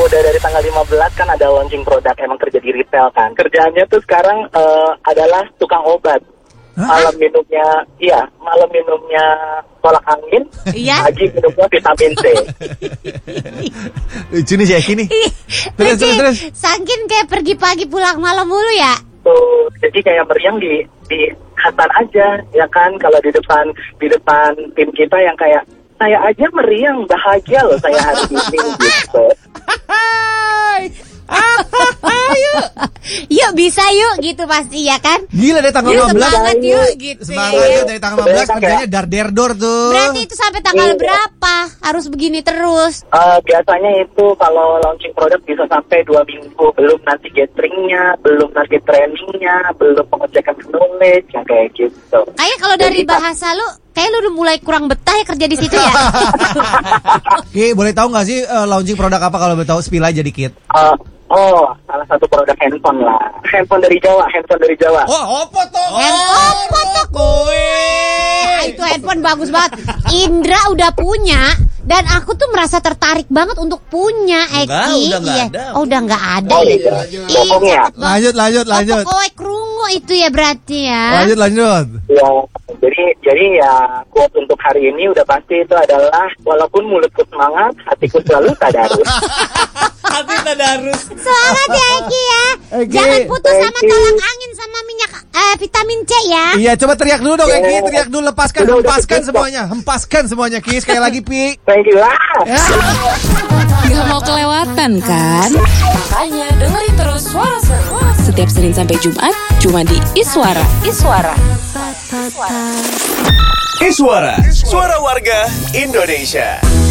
udah dari tanggal 15 kan ada launching produk, emang kerja di retail kan. Kerjaannya tuh sekarang adalah tukang obat. Malam minumnya tolak angin, pagi minumnya vitamin C. Lucu nih si Eki nih. Terus. Saking kayak pergi pagi pulang malam mulu ya. Tuh, jadi kayak meriang di kantor aja, ya kan? Kalau di depan tim kita yang kayak saya aja meriang, bahagia loh saya hari ini gitu. Yuk bisa yuk gitu pasti ya kan. Gila dari tanggal 15 semangat yuk gitu. Semangat dari tanggal 15 kerjanya dar-der-dor tuh. Berarti itu sampai tanggal berapa harus begini terus? Biasanya itu kalau launching produk bisa sampai 2 minggu. Belum nanti gatheringnya, belum nanti trainingnya, belum pengecekan knowledge yang kayak gitu. Kayak kalau dari bahasa lu kayak lu udah mulai kurang betah ya kerja di situ ya. Ki, boleh tahu nggak sih launching produk apa kalau boleh tahu spill aja dikit? Salah satu produk handphone lah. Handphone dari Jawa. Oh, apa tuh? Handphone tuh kowe. Itu handphone bagus banget. Indra udah punya dan aku tuh merasa tertarik banget untuk punya Eki. Udah nggak ada. Oh, udah nggak ada. Iya. Lanjut. Kowe krungu itu ya berarti ya. Lanjut. Ya, jadi ya quote untuk hari ini udah pasti itu adalah walaupun mulutku semangat, hatiku selalu tadarus. Hati tadarus. Semangat ya Eki ya. Eki. Jangan putus sama tolak angin sama minyak vitamin C ya. Iya, coba teriak dulu dong Eki, teriak dulu, hempaskan semuanya Ki, sekali lagi Pi. Thank you lah. Gak mau kelewatan kan? Makanya dengerin terus Suara Seru setiap Senin sampai Jumat cuma di Iswara. Iswara, suara warga Indonesia.